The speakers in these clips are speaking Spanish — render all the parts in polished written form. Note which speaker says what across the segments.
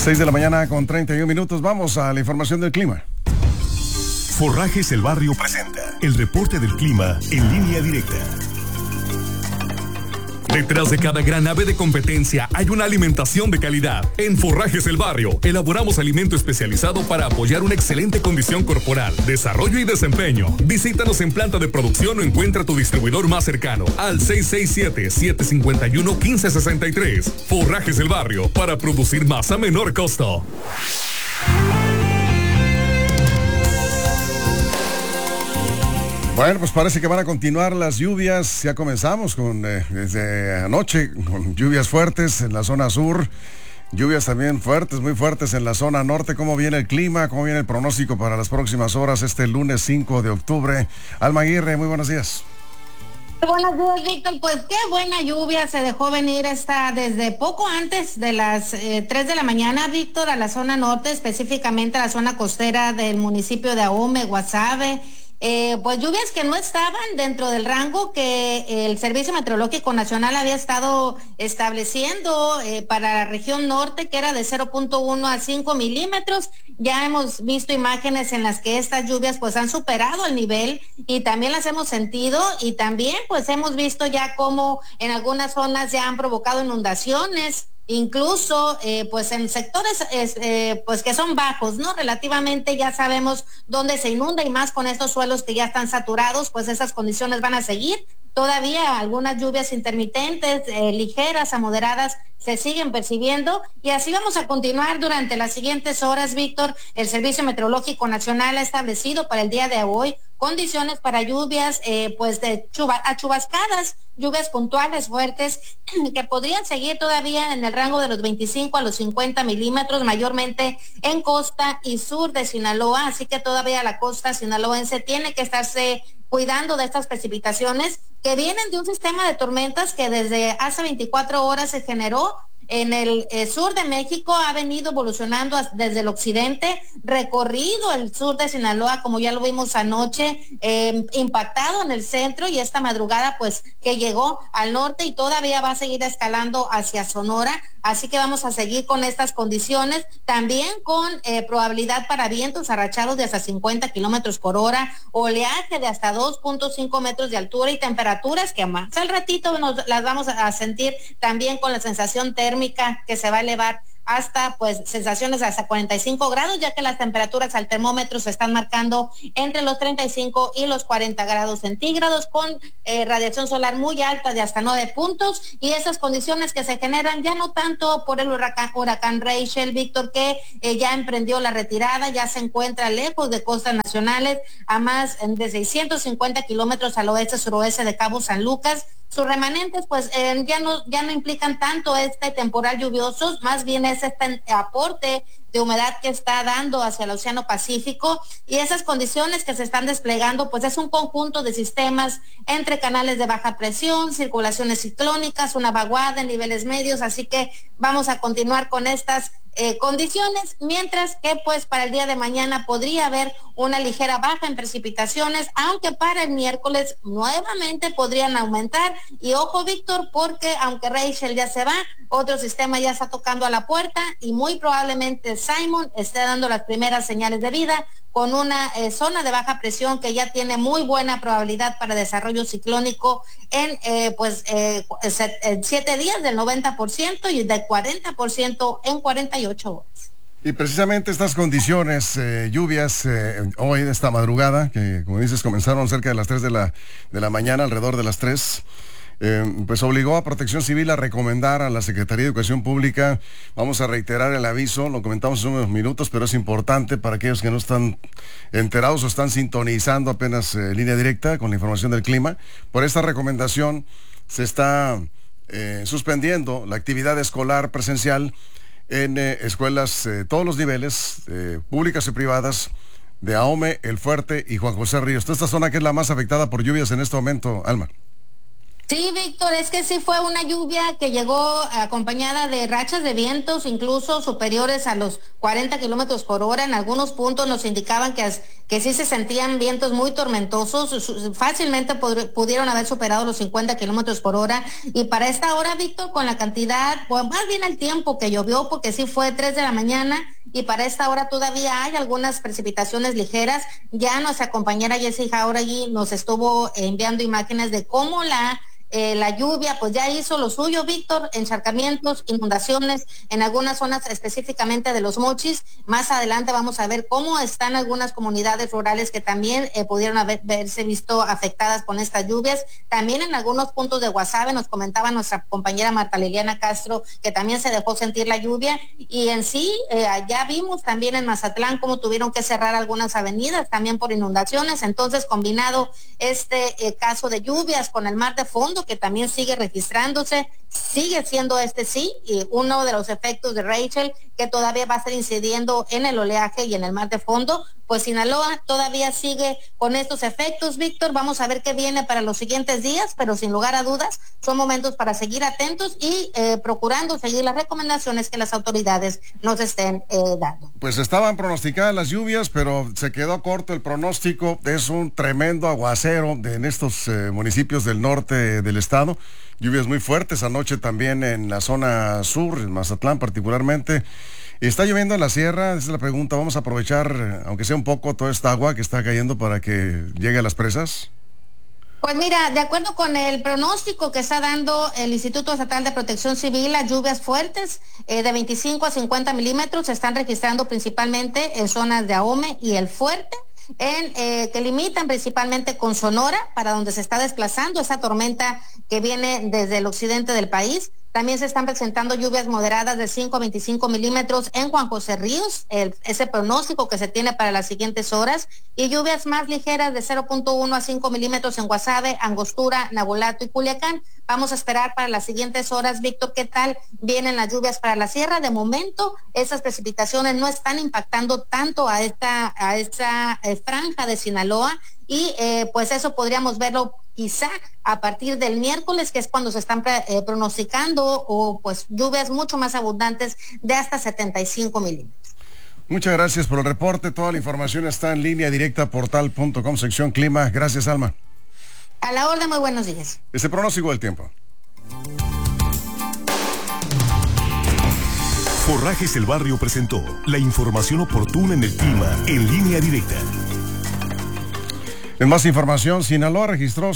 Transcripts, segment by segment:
Speaker 1: 6 de la mañana con 31 minutos. Vamos a la información del clima.
Speaker 2: Forrajes El Barrio presenta el reporte del clima en línea directa. Detrás de cada gran ave de competencia hay una alimentación de calidad. En Forrajes El Barrio elaboramos alimento especializado para apoyar una excelente condición corporal, desarrollo y desempeño. Visítanos en planta de producción o encuentra tu distribuidor más cercano al 667-751-1563. Forrajes El Barrio, para producir más a menor costo.
Speaker 1: Bueno, pues parece que van a continuar las lluvias. Ya comenzamos desde anoche con lluvias fuertes en la zona sur, lluvias también fuertes, muy fuertes en la zona norte. ¿Cómo viene el clima? ¿Cómo viene el pronóstico para las próximas horas este lunes 5 de octubre? Alma Aguirre, muy buenos días.
Speaker 3: Buenos días, Víctor. Pues qué buena lluvia se dejó venir desde poco antes de las 3 de la mañana, Víctor, a la zona norte, específicamente a la zona costera del municipio de Ahome, Guasave. Pues lluvias que no estaban dentro del rango que el Servicio Meteorológico Nacional había estado estableciendo para la región norte, que era de 0.1 a 5 milímetros. Ya hemos visto imágenes en las que estas lluvias pues han superado el nivel y también las hemos sentido, y también pues hemos visto ya cómo en algunas zonas ya han provocado inundaciones. Incluso pues en sectores pues que son bajos, ¿no? Relativamente ya sabemos dónde se inunda, y más con estos suelos que ya están saturados, pues esas condiciones van a seguir. Todavía algunas lluvias intermitentes, ligeras a moderadas, se siguen percibiendo, y así vamos a continuar durante las siguientes horas, Víctor. El Servicio Meteorológico Nacional ha establecido para el día de hoy condiciones para lluvias pues de chubascadas, lluvias puntuales fuertes que podrían seguir todavía en el rango de los 25 a los 50 milímetros, mayormente en costa y sur de Sinaloa. Así que todavía la costa sinaloense tiene que estarse cuidando de estas precipitaciones que vienen de un sistema de tormentas que desde hace 24 horas se generó en el sur de México. Ha venido evolucionando desde el occidente, recorrido el sur de Sinaloa, como ya lo vimos anoche, impactado en el centro, y esta madrugada pues que llegó al norte y todavía va a seguir escalando hacia Sonora. Así que vamos a seguir con estas condiciones, también con probabilidad para vientos arrachados de hasta 50 kilómetros por hora, oleaje de hasta 2.5 metros de altura, y temperaturas que más al ratito las vamos a sentir también con la sensación térmica que se va a elevar hasta pues sensaciones de hasta 45 grados, ya que las temperaturas al termómetro se están marcando entre los 35 y los 40 grados centígrados, con radiación solar muy alta de hasta 9 puntos, y esas condiciones que se generan ya no tanto por el huracán Rachel, Víctor, que ya emprendió la retirada, ya se encuentra lejos de costas nacionales, a más de 650 kilómetros al oeste-suroeste de Cabo San Lucas. Sus remanentes pues ya no implican tanto este temporal lluvioso, más bien es este aporte de humedad que está dando hacia el Océano Pacífico, y esas condiciones que se están desplegando pues es un conjunto de sistemas entre canales de baja presión, circulaciones ciclónicas, una vaguada en niveles medios. Así que vamos a continuar con estas condiciones, mientras que pues para el día de mañana podría haber una ligera baja en precipitaciones, aunque para el miércoles nuevamente podrían aumentar. Y ojo, Víctor, porque aunque Rachel ya se va, otro sistema ya está tocando a la puerta, y muy probablemente Simon esté dando las primeras señales de vida, con una zona de baja presión que ya tiene muy buena probabilidad para desarrollo ciclónico en 7 días del 90% y del 40% en 48 horas.
Speaker 1: Y precisamente estas condiciones, lluvias hoy, esta madrugada, que como dices comenzaron cerca de las 3 de la mañana, alrededor de las 3, pues obligó a Protección Civil a recomendar a la Secretaría de Educación Pública. Vamos a reiterar el aviso, lo comentamos hace unos minutos, pero es importante para aquellos que no están enterados o están sintonizando apenas línea directa con la información del clima. Por esta recomendación se está suspendiendo la actividad escolar presencial en escuelas todos los niveles, públicas y privadas, de Ahome, El Fuerte y Juan José Ríos. Toda esta zona que es la más afectada por lluvias en este momento, Alma.
Speaker 3: Sí, Víctor, es que sí fue una lluvia que llegó acompañada de rachas de vientos, incluso superiores a los 40 kilómetros por hora. En algunos puntos nos indicaban que sí se sentían vientos muy tormentosos, fácilmente pudieron haber superado los 50 kilómetros por hora. Y para esta hora, Víctor, con la cantidad, pues más bien el tiempo que llovió, porque sí fue 3 de la mañana, y para esta hora todavía hay algunas precipitaciones ligeras. Ya nuestra compañera Jessie Jauregui nos estuvo enviando imágenes de cómo la lluvia pues ya hizo lo suyo, Víctor, encharcamientos, inundaciones en algunas zonas específicamente de Los Mochis. Más adelante vamos a ver cómo están algunas comunidades rurales que también pudieron verse visto afectadas con estas lluvias. También en algunos puntos de Guasave nos comentaba nuestra compañera Marta Liliana Castro que también se dejó sentir la lluvia, y en sí ya vimos también en Mazatlán cómo tuvieron que cerrar algunas avenidas también por inundaciones. Entonces, combinado este caso de lluvias con el mar de fondo que también sigue registrándose, sigue siendo uno de los efectos de Rachel, que todavía va a estar incidiendo en el oleaje y en el mar de fondo. Pues Sinaloa todavía sigue con estos efectos, Víctor. Vamos a ver qué viene para los siguientes días, pero sin lugar a dudas son momentos para seguir atentos y procurando seguir las recomendaciones que las autoridades nos estén dando.
Speaker 1: Pues estaban pronosticadas las lluvias, pero se quedó corto el pronóstico. Es un tremendo aguacero en estos municipios del norte del estado. Lluvias muy fuertes anoche también en la zona sur, en Mazatlán particularmente. ¿Está lloviendo en la sierra? Esa es la pregunta. Vamos a aprovechar, aunque sea un poco, toda esta agua que está cayendo para que llegue a las presas.
Speaker 3: Pues mira, de acuerdo con el pronóstico que está dando el Instituto Estatal de Protección Civil, las lluvias fuertes de 25 a 50 milímetros se están registrando principalmente en zonas de Ahome y El Fuerte, que limitan principalmente con Sonora, para donde se está desplazando esa tormenta que viene desde el occidente del país. También se están presentando lluvias moderadas de 5 a 25 milímetros en Juan José Ríos, ese pronóstico que se tiene para las siguientes horas, y lluvias más ligeras de 0.1 a 5 milímetros en Guasave, Angostura, Nabolato y Culiacán. Vamos a esperar para las siguientes horas, Víctor, qué tal vienen las lluvias para la sierra. De momento, esas precipitaciones no están impactando tanto a esta franja de Sinaloa, y pues eso podríamos verlo quizá a partir del miércoles, que es cuando se están pronosticando pues lluvias mucho más abundantes de hasta 75 milímetros.
Speaker 1: Muchas gracias por el reporte. Toda la información está en línea directa, portal.com, sección clima. Gracias, Alma.
Speaker 3: A la orden, muy buenos días.
Speaker 1: Este pronóstico del tiempo.
Speaker 2: Forrajes El Barrio presentó la información oportuna en el clima en línea directa.
Speaker 1: En más información, Sinaloa registró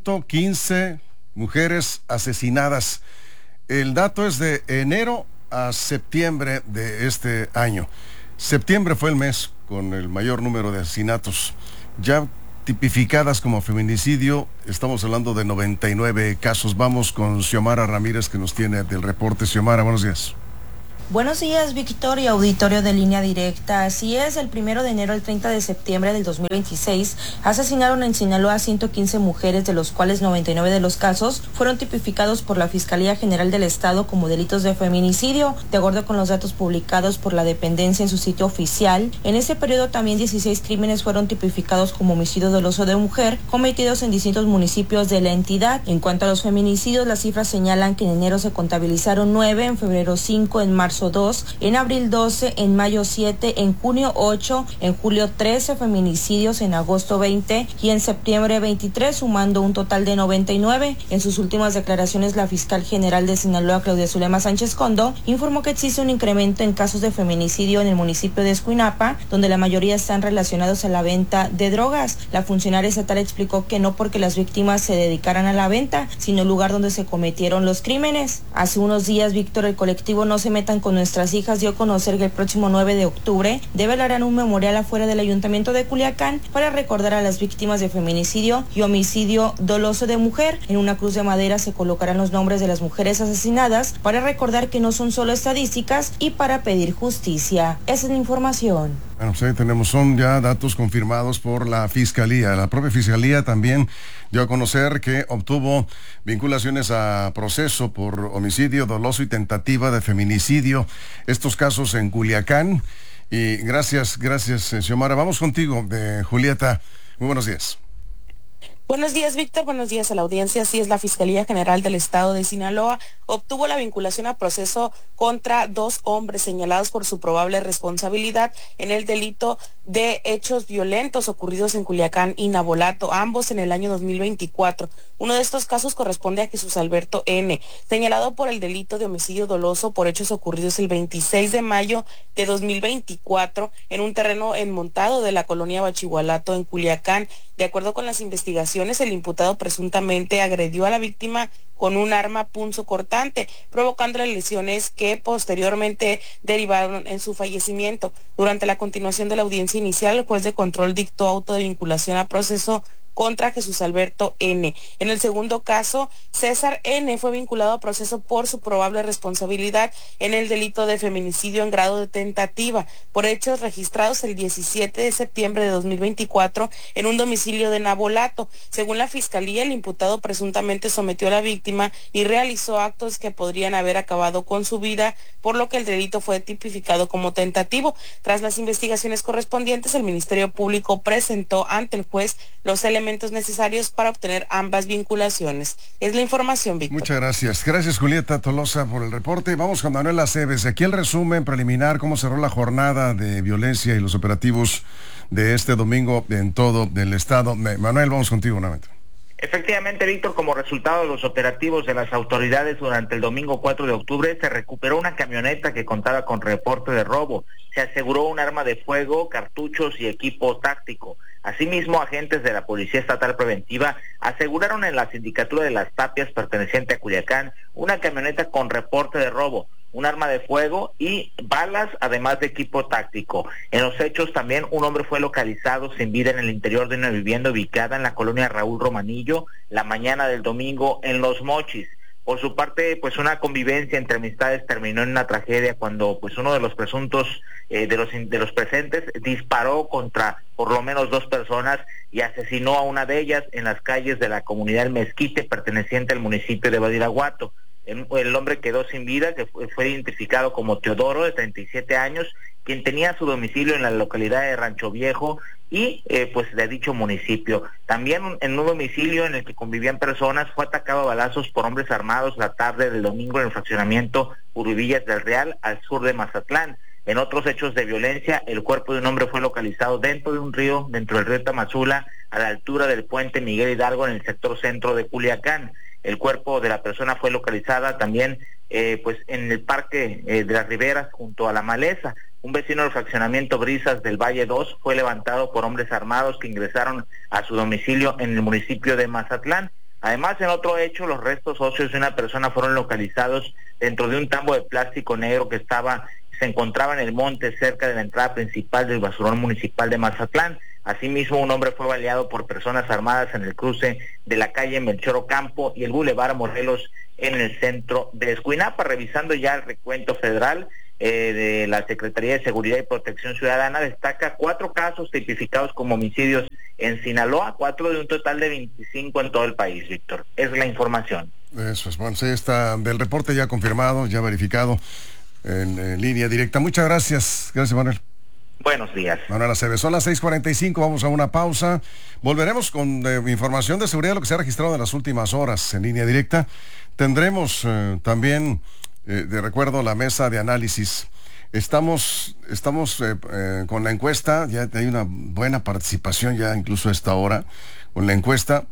Speaker 1: 115 mujeres asesinadas. El dato es de enero a septiembre de este año. Septiembre fue el mes con el mayor número de asesinatos. Ya tipificadas como feminicidio, estamos hablando de 99 casos. Vamos con Xiomara Ramírez, que nos tiene del reporte. Xiomara, buenos días.
Speaker 4: Buenos días, Víctor y auditorio de Línea Directa. Así es, el 1 de enero al 30 de septiembre del 2026 asesinaron en Sinaloa 115 mujeres, de los cuales 99 de los casos fueron tipificados por la Fiscalía General del Estado como delitos de feminicidio. De acuerdo con los datos publicados por la dependencia en su sitio oficial, en ese periodo también 16 crímenes fueron tipificados como homicidio doloso de mujer, cometidos en distintos municipios de la entidad. En cuanto a los feminicidios, las cifras señalan que en enero se contabilizaron 9, en febrero 5, en marzo 2, en abril 12, en mayo 7, en junio 8, en julio 13 feminicidios, en agosto 20 y en septiembre 23, sumando un total de 99. En sus últimas declaraciones, la fiscal general de Sinaloa, Claudia Zulema Sánchez Condo, informó que existe un incremento en casos de feminicidio en el municipio de Escuinapa, donde la mayoría están relacionados a la venta de drogas. La funcionaria estatal explicó que no porque las víctimas se dedicaran a la venta, sino el lugar donde se cometieron los crímenes. Hace unos días, Víctor, el colectivo No Se Metan con Nuestras Hijas dio a conocer que el próximo 9 de octubre develarán un memorial afuera del Ayuntamiento de Culiacán para recordar a las víctimas de feminicidio y homicidio doloso de mujer. En una cruz de madera se colocarán los nombres de las mujeres asesinadas para recordar que no son solo estadísticas y para pedir justicia. Esa es la información.
Speaker 1: Bueno, pues ahí tenemos, son ya datos confirmados por la Fiscalía. La propia Fiscalía también dio a conocer que obtuvo vinculaciones a proceso por homicidio doloso y tentativa de feminicidio. Estos casos en Culiacán. Y gracias, Xiomara. Vamos contigo, Julieta. Muy buenos días.
Speaker 5: Buenos días, Víctor. Buenos días a la audiencia. Así es, la Fiscalía General del Estado de Sinaloa obtuvo la vinculación a proceso contra 2 hombres señalados por su probable responsabilidad en el delito de hechos violentos ocurridos en Culiacán y Navolato, ambos en el año 2024. Uno de estos casos corresponde a Jesús Alberto N., señalado por el delito de homicidio doloso por hechos ocurridos el 26 de mayo de 2024 en un terreno enmontado de la colonia Bachihualato en Culiacán. De acuerdo con las investigaciones, el imputado presuntamente agredió a la víctima con un arma punzocortante, provocándole lesiones que posteriormente derivaron en su fallecimiento. Durante la continuación de la audiencia inicial, el juez de control dictó auto de vinculación a proceso contra Jesús Alberto N. En el segundo caso, César N. fue vinculado a proceso por su probable responsabilidad en el delito de feminicidio en grado de tentativa, por hechos registrados el 17 de septiembre de 2024 en un domicilio de Navolato. Según la Fiscalía, el imputado presuntamente sometió a la víctima y realizó actos que podrían haber acabado con su vida, por lo que el delito fue tipificado como tentativo. Tras las investigaciones correspondientes, el Ministerio Público presentó ante el juez los elementos necesarios para obtener ambas vinculaciones. Es la información, Víctor.
Speaker 1: Muchas gracias. Gracias, Julieta Tolosa, por el reporte. Vamos con Manuel Aceves. Aquí el resumen preliminar, cómo cerró la jornada de violencia y los operativos de este domingo en todo el estado. Manuel, vamos contigo nuevamente.
Speaker 6: Efectivamente, Víctor, como resultado de los operativos de las autoridades durante el domingo 4 de octubre, se recuperó una camioneta que contaba con reporte de robo. Se aseguró un arma de fuego, cartuchos y equipo táctico. Asimismo, agentes de la Policía Estatal Preventiva aseguraron en la sindicatura de Las Tapias, perteneciente a Culiacán, una camioneta con reporte de robo, un arma de fuego y balas, además de equipo táctico. En los hechos también un hombre fue localizado sin vida en el interior de una vivienda ubicada en la colonia Raúl Romanillo la mañana del domingo en Los Mochis. Por su parte, pues una convivencia entre amistades terminó en una tragedia cuando pues uno de los presuntos de los presentes disparó contra por lo menos 2 personas y asesinó a una de ellas en las calles de la comunidad El Mezquite, perteneciente al municipio de Badiraguato. El hombre quedó sin vida, que fue identificado como Teodoro, de 37 años, quien tenía su domicilio en la localidad de Rancho Viejo y pues de dicho municipio. También en un domicilio en el que convivían personas fue atacado a balazos por hombres armados la tarde del domingo en el fraccionamiento Uribillas del Real, al sur de Mazatlán. En otros hechos de violencia, el cuerpo de un hombre fue localizado dentro de un río, dentro del río Tamazula, a la altura del puente Miguel Hidalgo, en el sector centro de Culiacán. El cuerpo de la persona fue localizada también pues en el parque de las Riberas, junto a la Maleza. Un vecino del fraccionamiento Brisas del Valle 2 fue levantado por hombres armados que ingresaron a su domicilio en el municipio de Mazatlán. Además, en otro hecho, los restos óseos de una persona fueron localizados dentro de un tambo de plástico negro que se encontraba en el monte cerca de la entrada principal del basurón municipal de Mazatlán. Asimismo, un hombre fue baleado por personas armadas en el cruce de la calle Melchor Ocampo y el Boulevard Morelos en el centro de Escuinapa. Revisando ya el recuento federal de la Secretaría de Seguridad y Protección Ciudadana, destaca 4 casos tipificados como homicidios en Sinaloa, 4 de un total de 25 en todo el país, Víctor. Es la información.
Speaker 1: Eso es, bueno, sí, está del reporte ya confirmado, ya verificado en línea directa. Muchas gracias. Gracias, Manuel.
Speaker 6: Buenos días.
Speaker 1: Manuel Aceves, son las 6:45, vamos a una pausa. Volveremos con información de seguridad, lo que se ha registrado en las últimas horas en línea directa. Tendremos también, de recuerdo, la mesa de análisis. Estamos con la encuesta, ya hay una buena participación ya incluso a esta hora, con la encuesta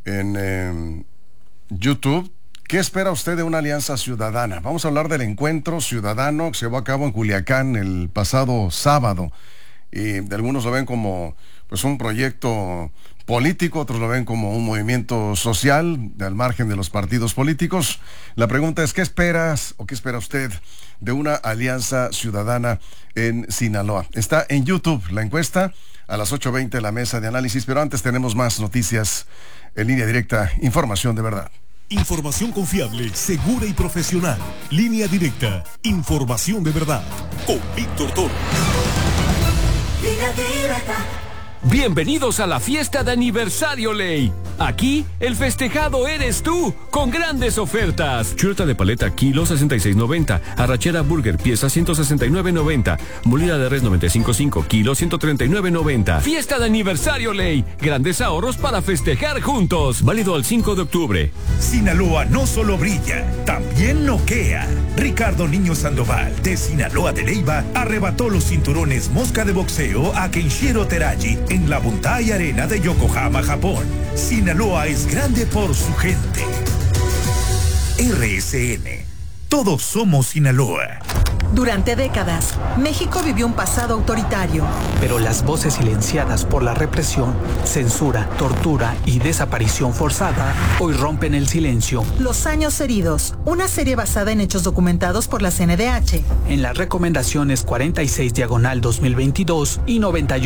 Speaker 1: en YouTube. ¿Qué espera usted de una alianza ciudadana? Vamos a hablar del encuentro ciudadano que se llevó a cabo en Culiacán el pasado sábado. Y algunos lo ven como pues un proyecto político, otros lo ven como un movimiento social al margen de los partidos políticos. La pregunta es, ¿qué esperas o qué espera usted de una alianza ciudadana en Sinaloa? Está en YouTube la encuesta, a las 8:20 la mesa de análisis, pero antes tenemos más noticias en línea directa, información de verdad.
Speaker 2: Información confiable, segura y profesional. Línea directa. Información de verdad. Con Víctor Toro.
Speaker 7: Línea directa. Bienvenidos a la fiesta de aniversario Ley. Aquí, el festejado eres tú, con grandes ofertas. Chuleta de paleta, kilo 66.90. Arrachera burger, pieza 169.90. Molida de res 95.5, kilo 139.90. Fiesta de aniversario Ley. Grandes ahorros para festejar juntos. Válido al 5 de octubre.
Speaker 8: Sinaloa no solo brilla, también noquea. Ricardo Niño Sandoval, de Sinaloa de Leiva, arrebató los cinturones mosca de boxeo a Kenshiro Teraji en la Buntai Arena de Yokohama, Japón. Sinaloa es grande por su gente. RSN. Todos somos Sinaloa.
Speaker 9: Durante décadas, México vivió un pasado autoritario.
Speaker 10: Pero las voces silenciadas por la represión, censura, tortura y desaparición forzada hoy rompen el silencio.
Speaker 9: Los años heridos, una serie basada en hechos documentados por la CNDH.
Speaker 10: En las recomendaciones 46/2022 y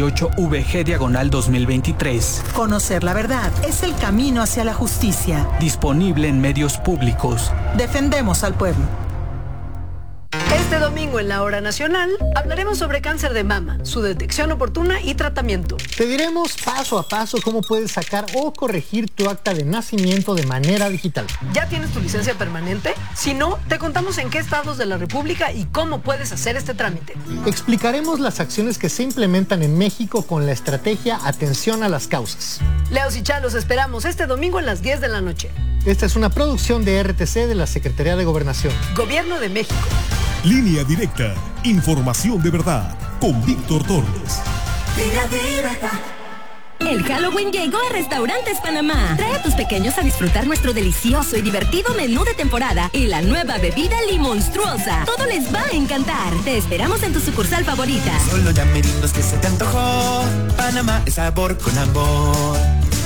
Speaker 10: 98/VG/2023.
Speaker 9: Conocer la verdad es el camino hacia la justicia.
Speaker 10: Disponible en medios públicos.
Speaker 9: Defendemos al pueblo.
Speaker 11: Este domingo en la Hora Nacional hablaremos sobre cáncer de mama, su detección oportuna y tratamiento.
Speaker 12: Te diremos paso a paso cómo puedes sacar o corregir tu acta de nacimiento de manera digital.
Speaker 11: ¿Ya tienes tu licencia permanente? Si no, te contamos en qué estados de la República y cómo puedes hacer este trámite.
Speaker 12: Explicaremos las acciones que se implementan en México con la estrategia Atención a las Causas.
Speaker 11: Leos y Chalos esperamos este domingo a las 10 de la noche.
Speaker 12: Esta es una producción de RTC de la Secretaría de Gobernación.
Speaker 11: Gobierno de México.
Speaker 13: Línea Directa, información de verdad, con Víctor Torres.
Speaker 14: Línea Directa.
Speaker 15: El Halloween llegó a Restaurantes Panamá. Trae a tus pequeños a disfrutar nuestro delicioso y divertido menú de temporada y la nueva bebida Limonstruosa. Todo les va a encantar. Te esperamos en tu sucursal favorita.
Speaker 14: Solo llameritos que se te antojó. Panamá es sabor con amor.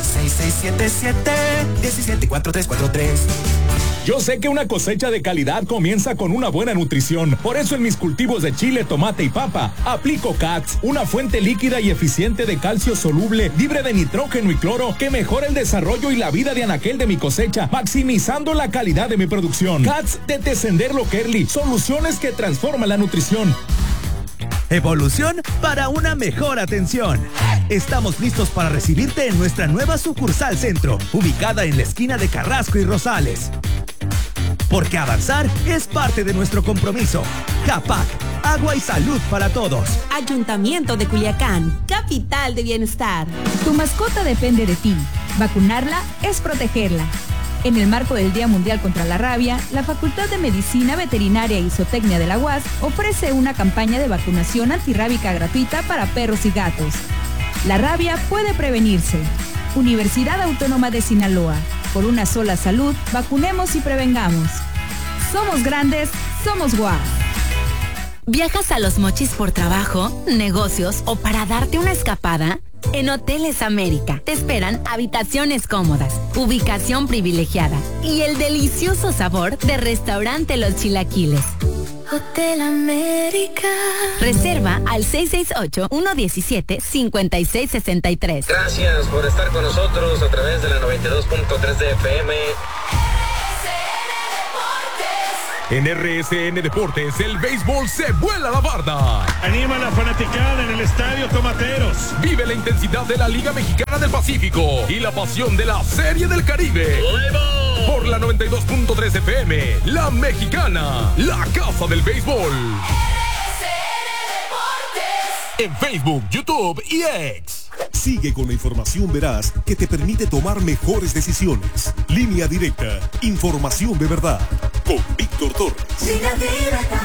Speaker 14: 6677-174343.
Speaker 2: Yo sé que una cosecha de calidad comienza con una buena nutrición. Por eso en mis cultivos de chile, tomate y papa, aplico CATS, una fuente líquida y eficiente de calcio soluble, libre de nitrógeno y cloro, que mejora el desarrollo y la vida de anaquel de mi cosecha, maximizando la calidad de mi producción. CATS de Tessenderlo Kerly, soluciones que transforman la nutrición.
Speaker 16: Evolución para una mejor atención. Estamos listos para recibirte en nuestra nueva sucursal centro, ubicada en la esquina de Carrasco y Rosales. Porque avanzar es parte de nuestro compromiso. JAPAC, agua y salud para todos.
Speaker 17: Ayuntamiento de Culiacán, capital de bienestar. Tu mascota depende de ti. Vacunarla es protegerla. En el marco del Día Mundial contra la Rabia, la Facultad de Medicina Veterinaria y Zootecnia de la UAS ofrece una campaña de vacunación antirrábica gratuita para perros y gatos. La rabia puede prevenirse. Universidad Autónoma de Sinaloa. Por una sola salud, vacunemos y prevengamos. Somos grandes, somos UAS.
Speaker 15: ¿Viajas a Los Mochis por trabajo, negocios o para darte una escapada? En Hoteles América te esperan habitaciones cómodas, ubicación privilegiada y el delicioso sabor de Restaurante Los Chilaquiles.
Speaker 14: Hotel América.
Speaker 15: Reserva al 668-117-5663.
Speaker 18: Gracias por estar con nosotros a través de la 92.3 de FM.
Speaker 2: En RSN Deportes, el béisbol se vuela la barda.
Speaker 19: Anima la fanaticada en el Estadio Tomateros.
Speaker 2: Vive la intensidad de la Liga Mexicana del Pacífico y la pasión de la Serie del Caribe. Por la 92.3 FM, La Mexicana, la casa del béisbol. En Facebook, YouTube y X.
Speaker 13: Sigue con la información veraz que te permite tomar mejores decisiones. Línea Directa, información de verdad, con Víctor Torres.
Speaker 14: Línea Directa.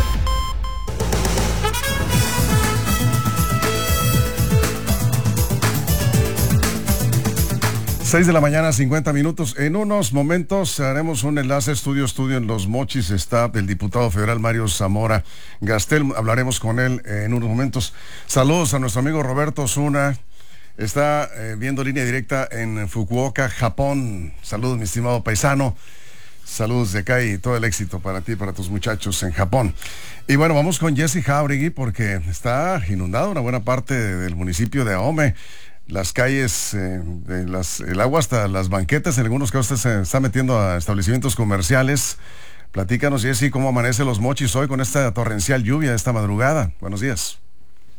Speaker 1: Seis de la mañana, 50 minutos. En unos momentos haremos un enlace estudio en Los Mochis. Está el diputado federal Mario Zamora Gastel. Hablaremos con él en unos momentos. Saludos a nuestro amigo Roberto Osuna. Está viendo Línea Directa en Fukuoka, Japón. Saludos, mi estimado paisano. Saludos de acá y todo el éxito para ti y para tus muchachos en Japón. Y bueno, vamos con Jesse Jauregui porque está inundado una buena parte del municipio de Ahome. Las calles, el agua hasta las banquetas, en algunos casos se está metiendo a establecimientos comerciales. Platícanos, Jesse, cómo amanece Los Mochis hoy con esta torrencial lluvia esta madrugada. Buenos días.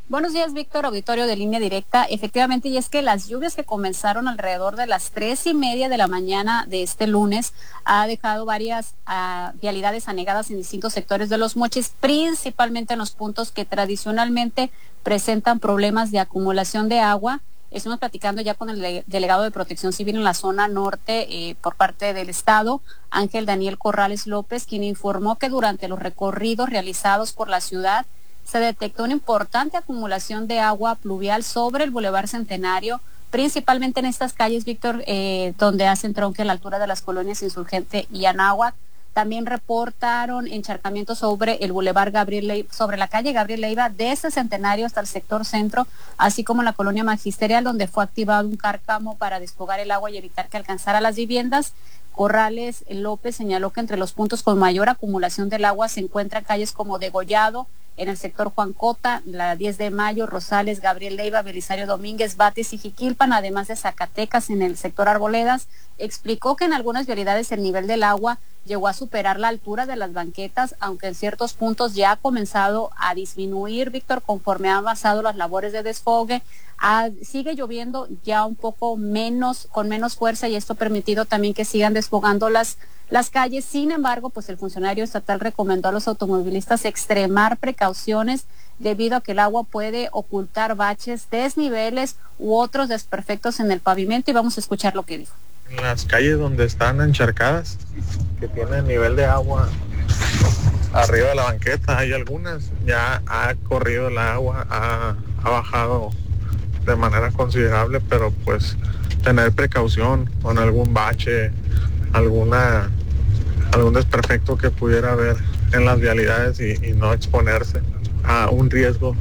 Speaker 20: Buenos días, Víctor, auditorio de Línea Directa. Efectivamente, y es que las lluvias que comenzaron alrededor de las 3:30 de la mañana de este lunes ha dejado varias vialidades anegadas en distintos sectores de Los Mochis, principalmente en los puntos que tradicionalmente presentan problemas de acumulación de agua. Estuvimos platicando ya con el delegado de Protección Civil en la zona norte por parte del Estado, Ángel Daniel Corrales López, quien informó que durante los recorridos realizados por la ciudad se detectó una importante acumulación de agua pluvial sobre el Boulevard Centenario, principalmente en estas calles, Víctor, donde hacen tronque a la altura de las colonias Insurgente y Anáhuac. También reportaron encharcamientos sobre el Boulevard sobre la calle Gabriel Leiva, desde Centenario hasta el sector centro, así como en la colonia Magisterial, donde fue activado un cárcamo para desfogar el agua y evitar que alcanzara las viviendas. Corrales López señaló que entre los puntos con mayor acumulación del agua se encuentran calles como Degollado, en el sector Juan Cota, la 10 de Mayo, Rosales, Gabriel Leiva, Belisario Domínguez, Bates y Jiquilpan, además de Zacatecas en el sector Arboledas. Explicó que en algunas vialidades el nivel del agua llegó a superar la altura de las banquetas, aunque en ciertos puntos ya ha comenzado a disminuir, Víctor, conforme han avanzado las labores de desfogue. Sigue lloviendo ya un poco menos, con menos fuerza, y esto ha permitido también que sigan desfogando las calles. Sin embargo, pues el funcionario estatal recomendó a los automovilistas extremar precauciones debido a que el agua puede ocultar baches, desniveles u otros desperfectos en el pavimento, y vamos a escuchar lo que dijo.
Speaker 21: En las calles donde están encharcadas, que tienen nivel de agua arriba de la banqueta, hay algunas, ya ha corrido el agua, ha bajado de manera considerable, pero pues tener precaución con algún bache, algún desperfecto que pudiera haber en las vialidades y no exponerse a un riesgo.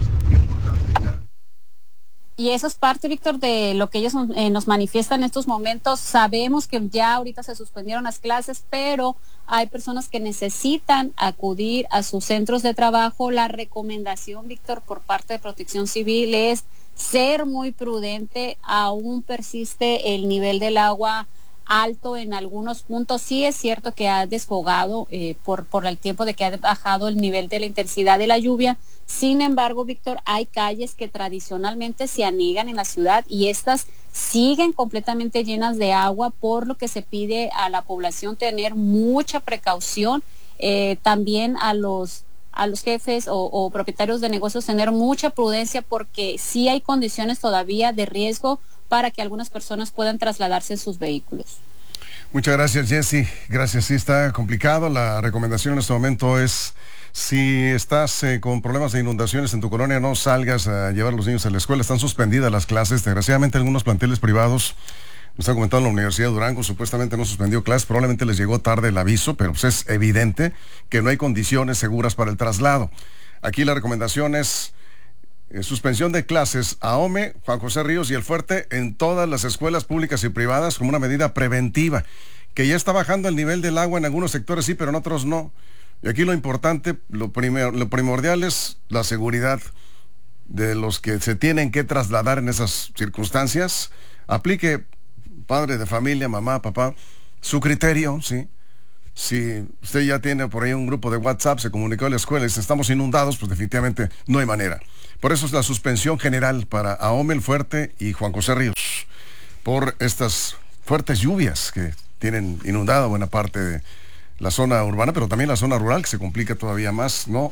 Speaker 20: Y eso es parte, Víctor, de lo que ellos nos manifiestan en estos momentos. Sabemos que ya ahorita se suspendieron las clases, pero hay personas que necesitan acudir a sus centros de trabajo. La recomendación, Víctor, por parte de Protección Civil es ser muy prudente. Aún persiste el nivel del agua alto en algunos puntos. Sí es cierto que ha desfogado por el tiempo de que ha bajado el nivel de la intensidad de la lluvia. Sin embargo, Víctor, hay calles que tradicionalmente se anegan en la ciudad y estas siguen completamente llenas de agua, por lo que se pide a la población tener mucha precaución, también a los jefes o propietarios de negocios tener mucha prudencia, porque sí hay condiciones todavía de riesgo para que algunas personas puedan trasladarse en sus vehículos.
Speaker 1: Muchas gracias, Jessy. Gracias, sí está complicado. La recomendación en este momento es: si estás con problemas de inundaciones en tu colonia, no salgas a llevar a los niños a la escuela. Están suspendidas las clases. Desgraciadamente, algunos planteles privados, me está comentando la Universidad de Durango, supuestamente no suspendió clases. Probablemente les llegó tarde el aviso, pero pues es evidente que no hay condiciones seguras para el traslado. Aquí la recomendación es suspensión de clases Ahome, Juan José Ríos y El Fuerte en todas las escuelas públicas y privadas como una medida preventiva, que ya está bajando el nivel del agua en algunos sectores, sí, pero en otros no. Y aquí lo importante, lo primordial es la seguridad de los que se tienen que trasladar en esas circunstancias. Aplique, padre de familia, mamá, papá, su criterio, ¿sí? Si usted ya tiene por ahí un grupo de WhatsApp, se comunicó a la escuela y dice: estamos inundados, pues definitivamente no hay manera. Por eso es la suspensión general para Ahome, El Fuerte y Juan José Ríos, por estas fuertes lluvias que tienen inundada buena parte de la zona urbana, pero también la zona rural, que se complica todavía más. No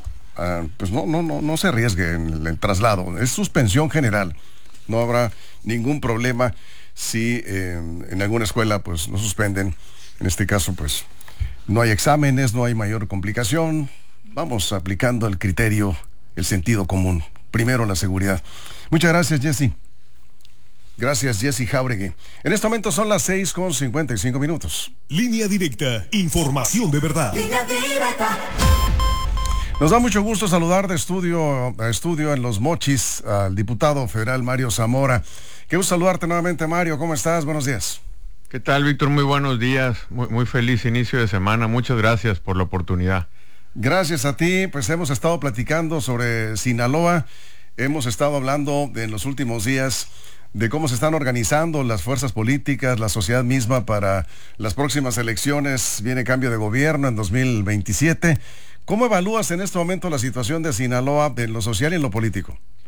Speaker 1: se arriesgue en el traslado. Es suspensión general. No habrá ningún problema si en alguna escuela pues no suspenden. En este caso pues no hay exámenes, no hay mayor complicación. Vamos aplicando el criterio, el sentido común. Primero la seguridad. Muchas gracias, Jessy. Gracias, Jessy Jauregui. En este momento son las 6:55.
Speaker 13: Línea Directa, información de verdad.
Speaker 14: Línea Directa.
Speaker 1: Nos da mucho gusto saludar de estudio a estudio en Los Mochis al diputado federal Mario Zamora. Qué gusto saludarte nuevamente, Mario. ¿Cómo estás? Buenos días.
Speaker 22: ¿Qué tal, Víctor? Muy buenos días. Muy feliz inicio de semana. Muchas gracias por la oportunidad.
Speaker 1: Gracias a ti. Pues hemos estado platicando sobre Sinaloa. Hemos estado hablando en los últimos días de cómo se están organizando las fuerzas políticas, la sociedad misma para las próximas elecciones. Viene cambio de gobierno en 2027. ¿Cómo evalúas en este momento la situación de Sinaloa en lo social y en lo político?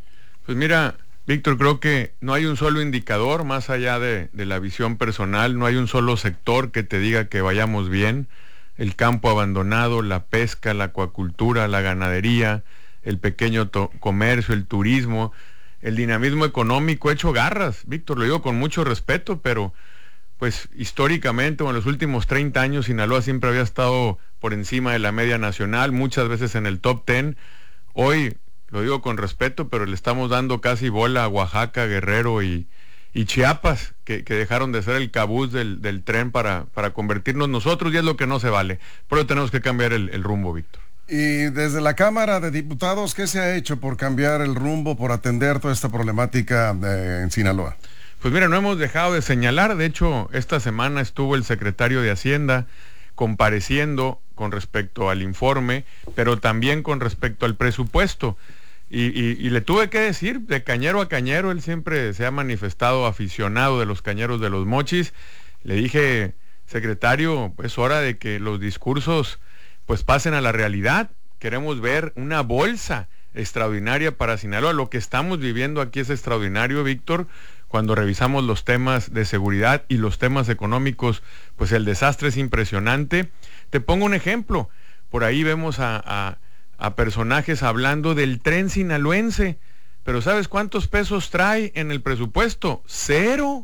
Speaker 22: Pues mira, Víctor, creo que no hay un solo indicador más allá de la visión personal, no hay un solo sector que te diga que vayamos bien. El campo abandonado, la pesca, la acuacultura, la ganadería, el pequeño comercio, el turismo, el dinamismo económico ha hecho garras. Víctor, lo digo con mucho respeto, pero pues históricamente, o en los últimos 30 años, Sinaloa siempre había estado por encima de la media nacional, muchas veces en el top 10. Hoy, lo digo con respeto, pero le estamos dando casi bola a Oaxaca, Guerrero y Chiapas, que dejaron de ser el cabús del tren para convertirnos nosotros, y es lo que no se vale. Pero tenemos que cambiar el rumbo, Víctor.
Speaker 1: Y desde la Cámara de Diputados, ¿qué se ha hecho por cambiar el rumbo, por atender toda esta problemática en Sinaloa?
Speaker 22: Pues mira, no hemos dejado de señalar. De hecho, esta semana estuvo el secretario de Hacienda compareciendo con respecto al informe, pero también con respecto al presupuesto. Y le tuve que decir, de cañero a cañero, él siempre se ha manifestado aficionado de los cañeros de los mochis. Le dije, secretario, es hora de que los discursos pues pasen a la realidad. Queremos ver una bolsa extraordinaria para Sinaloa. Lo que estamos viviendo aquí es extraordinario, Víctor. Cuando revisamos los temas de seguridad y los temas económicos, pues el desastre es impresionante. Te pongo un ejemplo. Por ahí vemos a personajes hablando del tren sinaloense, pero ¿sabes cuántos pesos trae en el presupuesto? 0.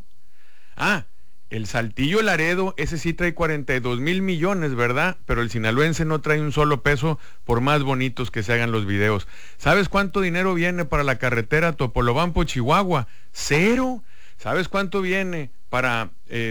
Speaker 22: El Saltillo Laredo, ese sí trae 42 mil millones, ¿verdad? Pero el sinaloense no trae un solo peso, por más bonitos que se hagan los videos. ¿Sabes cuánto dinero viene para la carretera Topolobampo, Chihuahua? 0. ¿Sabes cuánto viene para,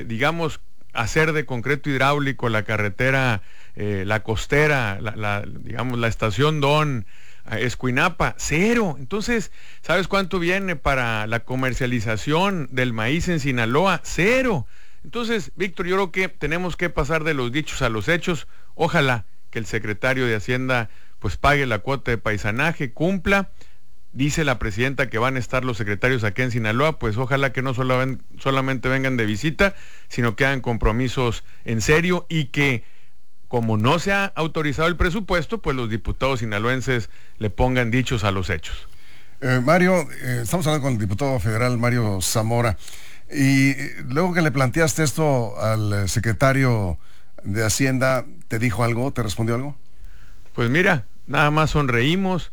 Speaker 22: hacer de concreto hidráulico la carretera, la costera, la estación Don, Escuinapa? 0. Entonces, ¿sabes cuánto viene para la comercialización del maíz en Sinaloa? 0. Entonces, Víctor, yo creo que tenemos que pasar de los dichos a los hechos. Ojalá que el secretario de Hacienda pues pague la cuota de paisanaje, cumpla. Dice la presidenta que van a estar los secretarios aquí en Sinaloa, pues ojalá que no solamente vengan de visita, sino que hagan compromisos en serio, y que, como no se ha autorizado el presupuesto, pues los diputados sinaloenses le pongan dichos a los hechos.
Speaker 1: Mario, estamos hablando con el diputado federal Mario Zamora, y luego que le planteaste esto al secretario de Hacienda, ¿te dijo algo? ¿Te respondió algo?
Speaker 22: Pues mira, nada más sonreímos.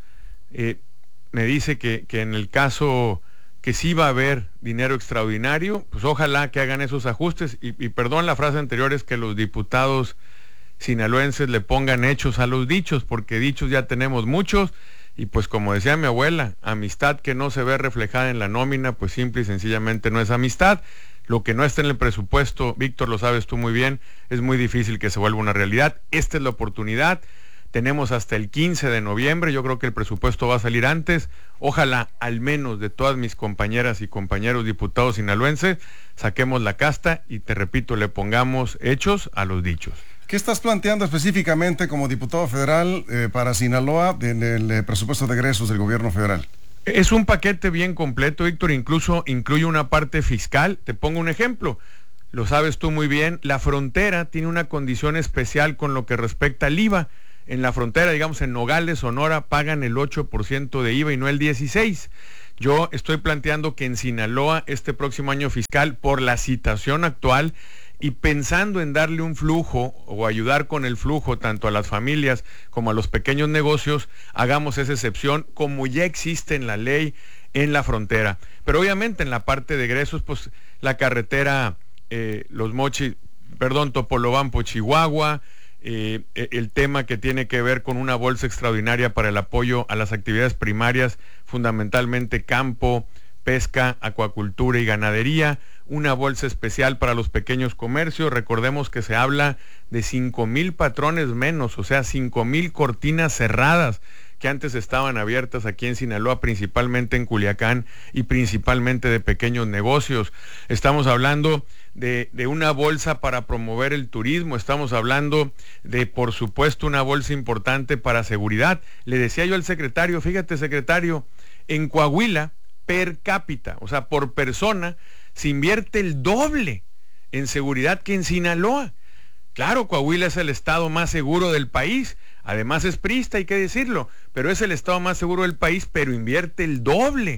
Speaker 22: Me dice que en el caso que sí va a haber dinero extraordinario, pues ojalá que hagan esos ajustes, y perdón, la frase anterior es que los diputados sinaloenses le pongan hechos a los dichos, porque dichos ya tenemos muchos, y pues como decía mi abuela, amistad que no se ve reflejada en la nómina, pues simple y sencillamente no es amistad. Lo que no está en el presupuesto, Víctor, lo sabes tú muy bien, es muy difícil que se vuelva una realidad. Esta es la oportunidad. Tenemos hasta el 15 de noviembre, yo creo que el presupuesto va a salir antes. Ojalá, al menos de todas mis compañeras y compañeros diputados sinaloenses, saquemos la casta y, te repito, le pongamos hechos a los dichos.
Speaker 1: ¿Qué estás planteando específicamente como diputado federal para Sinaloa en el presupuesto de egresos del gobierno federal?
Speaker 22: Es un paquete bien completo, Víctor, incluso incluye una parte fiscal. Te pongo un ejemplo. Lo sabes tú muy bien, la frontera tiene una condición especial con lo que respecta al IVA. En la frontera, digamos en Nogales, Sonora, pagan el 8% de IVA y no el 16%. Yo estoy planteando que en Sinaloa, este próximo año fiscal, por la situación actual, y pensando en darle un flujo o ayudar con el flujo tanto a las familias como a los pequeños negocios, hagamos esa excepción como ya existe en la ley en la frontera. Pero obviamente en la parte de egresos, pues la carretera Topolobampo, Chihuahua, el tema que tiene que ver con una bolsa extraordinaria para el apoyo a las actividades primarias, fundamentalmente campo, pesca, acuacultura y ganadería, una bolsa especial para los pequeños comercios. Recordemos que se habla de 5,000 patrones menos, o sea, 5,000 cortinas cerradas que antes estaban abiertas aquí en Sinaloa, principalmente en Culiacán, y principalmente de pequeños negocios. Estamos hablando de una bolsa para promover el turismo, estamos hablando de, por supuesto, una bolsa importante para seguridad. Le decía yo al secretario, fíjate, secretario, en Coahuila, per cápita, o sea, por persona, se invierte el doble en seguridad que en Sinaloa. Claro, Coahuila es el estado más seguro del país, además es priista, hay que decirlo, pero es el estado más seguro del país, pero invierte el doble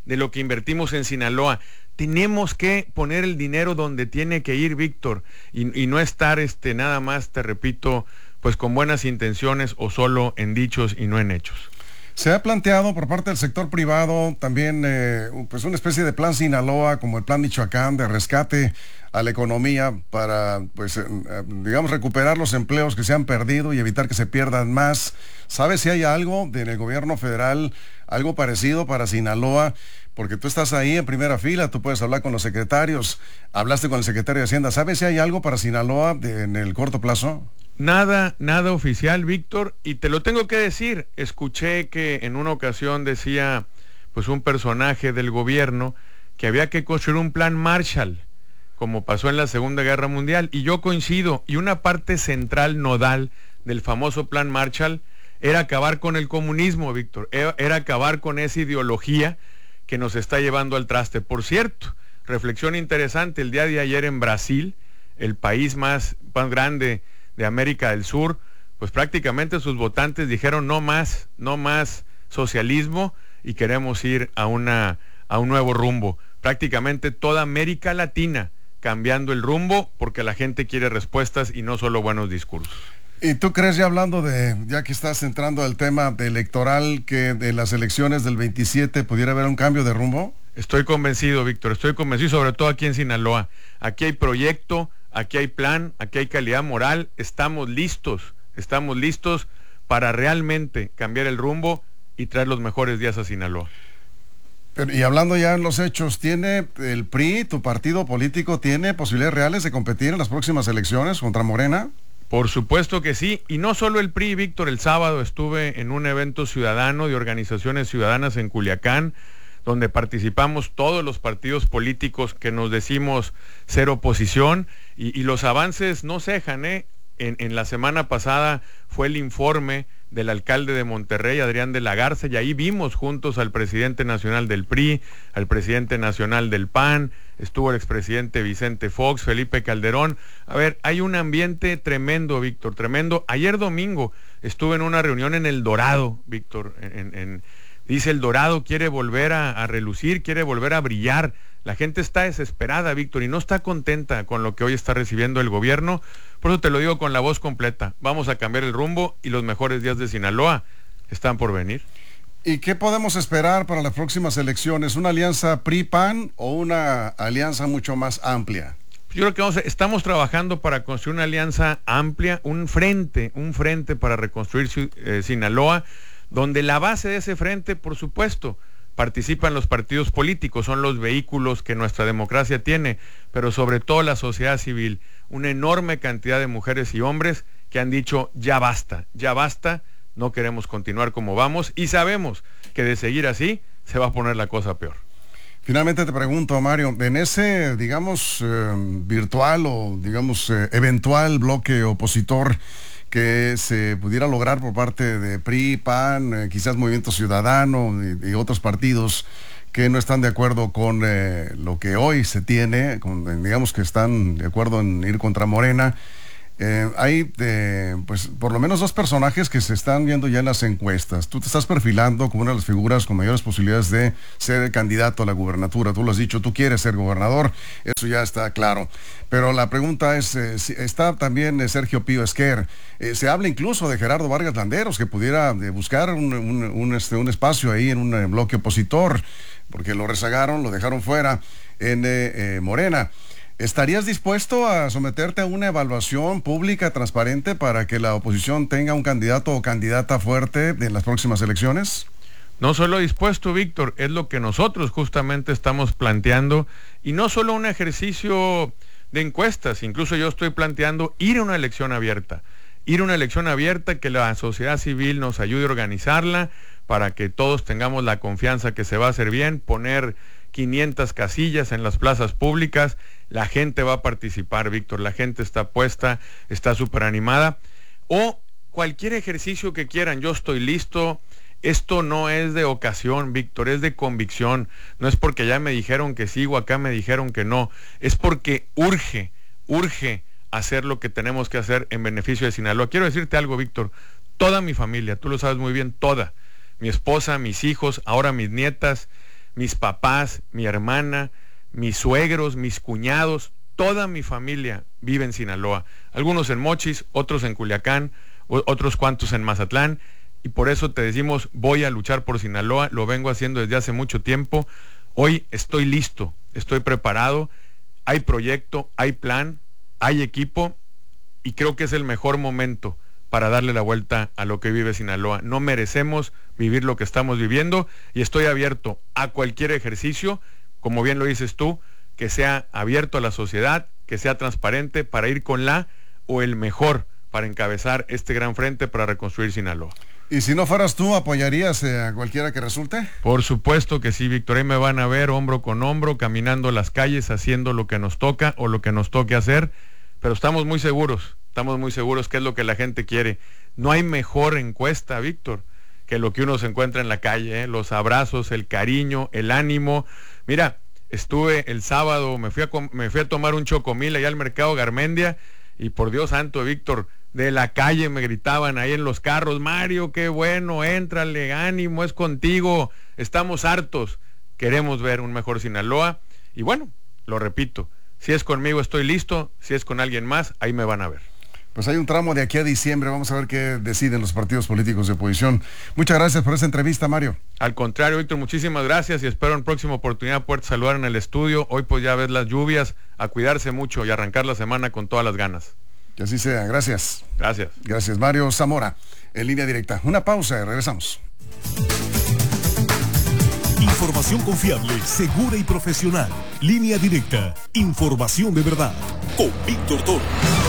Speaker 22: de lo que invertimos en Sinaloa. Tenemos que poner el dinero donde tiene que ir, Víctor, y no estar nada más, te repito, pues con buenas intenciones o solo en dichos y no en hechos.
Speaker 1: Se ha planteado por parte del sector privado también pues una especie de plan Sinaloa, como el plan Michoacán, de rescate a la economía para, pues, digamos, recuperar los empleos que se han perdido y evitar que se pierdan más. ¿Sabes si hay algo en el gobierno federal, algo parecido para Sinaloa? Porque tú estás ahí en primera fila, tú puedes hablar con los secretarios, hablaste con el secretario de Hacienda. ¿Sabes si hay algo para Sinaloa en el corto plazo?
Speaker 22: Nada oficial, Víctor, y te lo tengo que decir. Escuché que en una ocasión decía, pues, un personaje del gobierno que había que construir un plan Marshall, como pasó en la Segunda Guerra Mundial, y yo coincido, y una parte central nodal del famoso plan Marshall era acabar con el comunismo, Víctor, era acabar con esa ideología que nos está llevando al traste. Por cierto, reflexión interesante, el día de ayer en Brasil, el país más grande de América del Sur, pues prácticamente sus votantes dijeron no más socialismo y queremos ir a un nuevo rumbo. Prácticamente toda América Latina cambiando el rumbo porque la gente quiere respuestas y no solo buenos discursos.
Speaker 1: ¿Y tú crees, ya que estás entrando al tema electoral, que de las elecciones del 27 pudiera haber un cambio de rumbo?
Speaker 22: Estoy convencido, Víctor, estoy convencido, sobre todo aquí en Sinaloa. Aquí hay proyecto, aquí hay plan, aquí hay calidad moral, estamos listos para realmente cambiar el rumbo y traer los mejores días a Sinaloa.
Speaker 1: Y hablando ya en los hechos, ¿tiene el PRI, tu partido político, tiene posibilidades reales de competir en las próximas elecciones contra Morena?
Speaker 22: Por supuesto que sí, y no solo el PRI, Víctor. El sábado estuve en un evento ciudadano de organizaciones ciudadanas en Culiacán, donde participamos todos los partidos políticos que nos decimos ser oposición, y los avances no cejan, En la semana pasada fue el informe del alcalde de Monterrey, Adrián de la Garza, y ahí vimos juntos al presidente nacional del PRI, al presidente nacional del PAN, estuvo el expresidente Vicente Fox, Felipe Calderón. A ver, hay un ambiente tremendo, Víctor, tremendo. Ayer domingo estuve en una reunión en El Dorado, Víctor, dice El Dorado quiere volver a relucir, quiere volver a brillar. La gente está desesperada, Víctor, y no está contenta con lo que hoy está recibiendo el gobierno. Por eso te lo digo con la voz completa. Vamos a cambiar el rumbo y los mejores días de Sinaloa están por venir.
Speaker 1: ¿Y qué podemos esperar para las próximas elecciones? ¿Una alianza PRI-PAN o una alianza mucho más amplia?
Speaker 22: Yo creo que estamos trabajando para construir una alianza amplia, un frente para reconstruir Sinaloa, donde la base de ese frente, por supuesto, participan los partidos políticos, son los vehículos que nuestra democracia tiene, pero sobre todo la sociedad civil, una enorme cantidad de mujeres y hombres que han dicho ya basta, no queremos continuar como vamos y sabemos que de seguir así se va a poner la cosa peor.
Speaker 1: Finalmente te pregunto, Mario, en ese, digamos, virtual o, digamos, eventual bloque opositor que se pudiera lograr por parte de PRI, PAN, quizás Movimiento Ciudadano y otros partidos que no están de acuerdo con lo que hoy se tiene, digamos que están de acuerdo en ir contra Morena. Hay pues por lo menos dos personajes que se están viendo ya en las encuestas. Tú te estás perfilando como una de las figuras con mayores posibilidades de ser candidato a la gubernatura. Tú lo has dicho, tú quieres ser gobernador, eso ya está claro. Pero la pregunta es, si está también Sergio Pío Esquer. Se habla incluso de Gerardo Vargas Landeros, que pudiera buscar un espacio ahí en un bloque opositor, porque lo rezagaron, lo dejaron fuera en Morena. ¿Estarías dispuesto a someterte a una evaluación pública, transparente, para que la oposición tenga un candidato o candidata fuerte en las próximas elecciones?
Speaker 22: No solo dispuesto, Víctor, es lo que nosotros justamente estamos planteando, y no solo un ejercicio de encuestas, incluso yo estoy planteando ir a una elección abierta, que la sociedad civil nos ayude a organizarla para que todos tengamos la confianza que se va a hacer bien, poner 500 casillas en las plazas públicas. La gente va a participar, Víctor, la gente está puesta, está súper animada. O cualquier ejercicio que quieran, yo estoy listo. Esto no es de ocasión, Víctor, es de convicción. No es porque ya me dijeron que sí o acá me dijeron que no. Es porque urge hacer lo que tenemos que hacer en beneficio de Sinaloa. Quiero decirte algo, Víctor, toda mi familia, tú lo sabes muy bien, toda, mi esposa, mis hijos, ahora mis nietas, mis papás, mi hermana, mis suegros, mis cuñados, toda mi familia vive en Sinaloa. Algunos en Mochis, otros en Culiacán, otros cuantos en Mazatlán. Y por eso te decimos, voy a luchar por Sinaloa. Lo vengo haciendo desde hace mucho tiempo. Hoy estoy listo, estoy preparado. Hay proyecto, hay plan, hay equipo. Y creo que es el mejor momento para darle la vuelta a lo que vive Sinaloa. No merecemos vivir lo que estamos viviendo. Y estoy abierto a cualquier ejercicio, como bien lo dices tú, que sea abierto a la sociedad, que sea transparente, para ir con la o el mejor para encabezar este gran frente para reconstruir Sinaloa.
Speaker 1: ¿Y si no fueras tú, apoyarías a cualquiera que resulte?
Speaker 22: Por supuesto que sí, Víctor. Ahí me van a ver hombro con hombro, caminando las calles, haciendo lo que nos toca o lo que nos toque hacer. Pero estamos muy seguros que es lo que la gente quiere. No hay mejor encuesta, Víctor, que lo que uno se encuentra en la calle, ¿eh? Los abrazos, el cariño, el ánimo. Mira, estuve el sábado, me fui a tomar un chocomil allá al Mercado Garmendia, y por Dios santo, Víctor, de la calle me gritaban ahí en los carros: Mario, qué bueno, éntrale, ánimo, es contigo, estamos hartos, queremos ver un mejor Sinaloa. Y bueno, lo repito, si es conmigo estoy listo, si es con alguien más, ahí me van a ver.
Speaker 1: Pues hay un tramo de aquí a diciembre, vamos a ver qué deciden los partidos políticos de oposición. Muchas gracias por esta entrevista, Mario.
Speaker 22: Al contrario, Víctor, muchísimas gracias y espero en próxima oportunidad poder saludar en el estudio. Hoy pues ya ves las lluvias, a cuidarse mucho y arrancar la semana con todas las ganas.
Speaker 1: Que así sea, gracias.
Speaker 22: Gracias.
Speaker 1: Gracias, Mario Zamora, en Línea Directa. Una pausa y regresamos.
Speaker 13: Información confiable, segura y profesional. Línea Directa, información de verdad. Con Víctor Toro.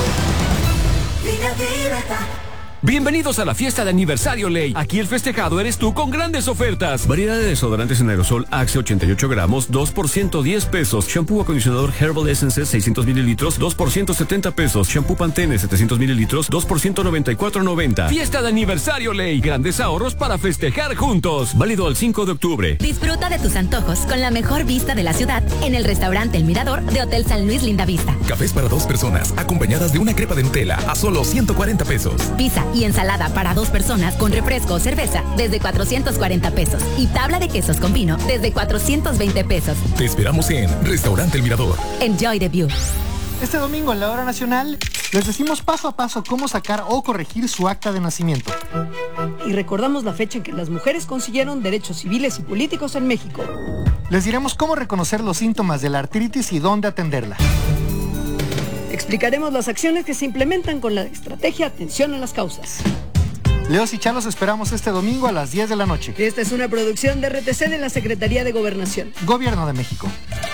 Speaker 7: Bienvenidos a la fiesta de aniversario Ley. Aquí el festejado eres tú con grandes ofertas. Variedad de desodorantes en aerosol Axe 88 gramos, 2 por 110 pesos. Shampoo acondicionador Herbal Essences 600 mililitros, 2 por 170 pesos. Shampoo Pantene 700 mililitros, 2 por 194.90. Fiesta de aniversario Ley. Grandes ahorros para festejar juntos. Válido al 5 de octubre.
Speaker 15: Disfruta de tus antojos con la mejor vista de la ciudad en el restaurante El Mirador de Hotel San Luis Lindavista.
Speaker 3: Cafés para 2 personas, acompañadas de una crepa de Nutella a solo 140 pesos.
Speaker 15: Pizza y ensalada para 2 personas con refresco o cerveza desde 440 pesos. Y tabla de quesos con vino desde 420 pesos.
Speaker 3: Te esperamos en Restaurante El Mirador.
Speaker 15: Enjoy the view.
Speaker 12: Este domingo en la Hora Nacional les decimos paso a paso cómo sacar o corregir su acta de nacimiento.
Speaker 11: Y recordamos la fecha en que las mujeres consiguieron derechos civiles y políticos en México.
Speaker 12: Les diremos cómo reconocer los síntomas de la artritis y dónde atenderla.
Speaker 11: Explicaremos las acciones que se implementan con la estrategia Atención a las Causas.
Speaker 12: Leos y Chalos esperamos este domingo a las 10 de la noche.
Speaker 11: Esta es una producción de RTC de la Secretaría de Gobernación.
Speaker 12: Gobierno de México.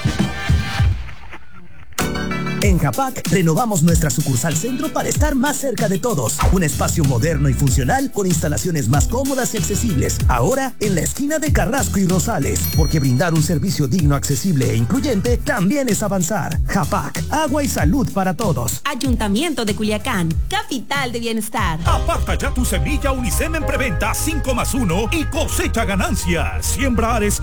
Speaker 16: En Japac renovamos nuestra sucursal centro para estar más cerca de todos. Un espacio moderno y funcional con instalaciones más cómodas y accesibles. Ahora en la esquina de Carrasco y Rosales. Porque brindar un servicio digno, accesible e incluyente también es avanzar. Japac, agua y salud para todos.
Speaker 15: Ayuntamiento de Culiacán, capital de bienestar.
Speaker 8: Aparta ya tu semilla Unicem en preventa 5+1 y cosecha ganancias. Siembra Ares